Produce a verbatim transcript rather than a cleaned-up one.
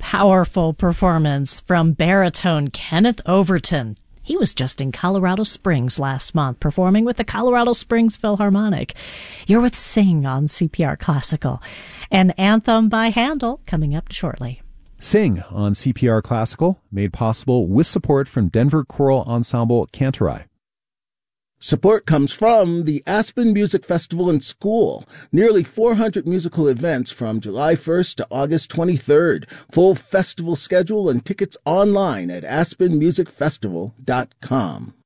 powerful performance from baritone Kenneth Overton. He was just in Colorado Springs last month, performing with the Colorado Springs Philharmonic. You're with Sing on C P R Classical. An anthem by Handel coming up shortly. Sing on C P R Classical, made possible with support from Denver Choral Ensemble Cantorai. Support comes from the Aspen Music Festival and School. Nearly four hundred musical events from July first to August twenty-third. Full festival schedule and tickets online at aspen music festival dot com.